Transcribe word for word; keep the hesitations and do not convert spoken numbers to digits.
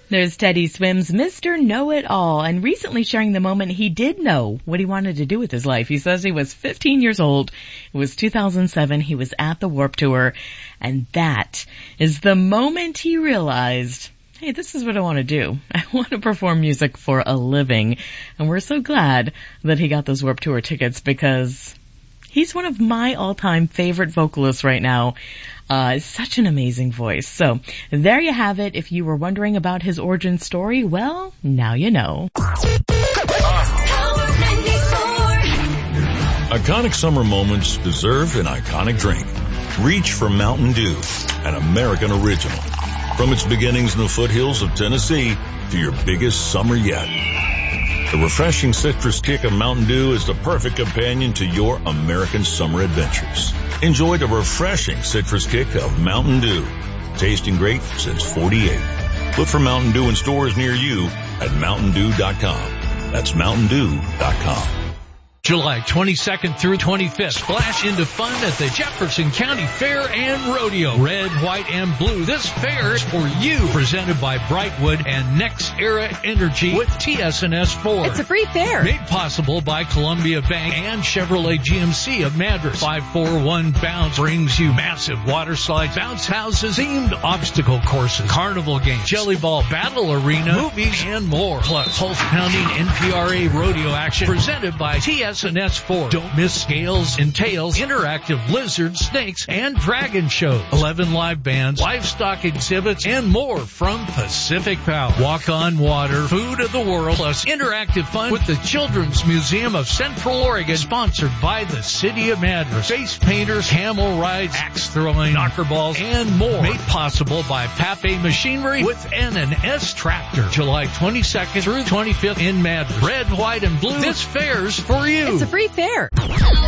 There's Teddy Swims, Mister Know-It-All, and recently sharing the moment he did know what he wanted to do with his life. He says he was fifteen years old. It was two thousand seven. He was at the Warped Tour, and that is the moment he realized, hey, this is what I want to do. I want to perform music for a living. And we're so glad that he got those Warped Tour tickets because he's one of my all-time favorite vocalists right now. Uh, such an amazing voice. So there you have it. If you were wondering about his origin story, well, now you know. Iconic summer moments deserve an iconic drink. Reach for Mountain Dew, an American original. From its beginnings in the foothills of Tennessee to your biggest summer yet. The refreshing citrus kick of Mountain Dew is the perfect companion to your American summer adventures. Enjoy the refreshing citrus kick of Mountain Dew. Tasting great since forty-eight. Look for Mountain Dew in stores near you at mountain dew dot com. That's mountain dew dot com. July twenty-second through twenty-fifth, splash into fun at the Jefferson County Fair and Rodeo. Red, white, and blue. This fair is for you, presented by Brightwood and Next Era Energy with T S N S four. It's a free fair. Made possible by Columbia Bank and Chevrolet G M C of Madras. five four one Bounce brings you massive water slides, bounce houses, themed obstacle courses, carnival games, jelly ball battle arena, movies, and more. Plus, pulse-pounding N P R A rodeo action presented by T S N S four. Don't miss scales and tails, interactive lizards, snakes, and dragon shows. eleven live bands, livestock exhibits, and more from Pacific Power. Walk on water, food of the world, plus interactive fun with the Children's Museum of Central Oregon, sponsored by the City of Madras. Face painters, camel rides, axe throwing, knocker balls, and more. Made possible by Pape Machinery with N and S Tractor. July twenty-second through twenty-fifth in Madras. Red, white, and blue. This fair's for you. It's a free fair.